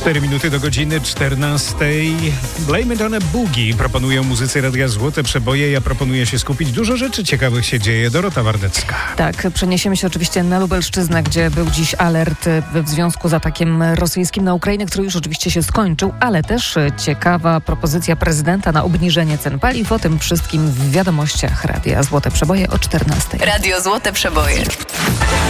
4 minuty do godziny 14. Blame It on a Boogie proponują muzycy Radia Złote Przeboje. Ja proponuję się skupić. Dużo rzeczy ciekawych się dzieje. Dorota Wardecka. Tak, przeniesiemy się oczywiście na Lubelszczyznę, gdzie był dziś alert w związku z atakiem rosyjskim na Ukrainę, który już oczywiście się skończył, ale też ciekawa propozycja prezydenta na obniżenie cen paliw. O tym wszystkim w wiadomościach Radia Złote Przeboje o 14. Radio Złote Przeboje.